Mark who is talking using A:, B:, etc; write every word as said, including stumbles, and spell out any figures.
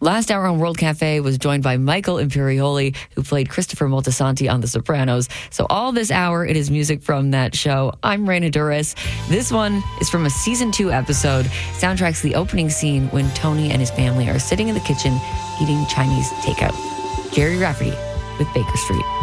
A: Last hour on World Cafe was joined by Michael Imperioli, who played Christopher Moltisanti on The Sopranos. So all this hour, it is music from that show. I'm Raina Duras. This one is from a season two episode. Soundtrack's the opening scene when Tony and his family are sitting in the kitchen eating Chinese takeout. Jerry Rafferty with Baker Street.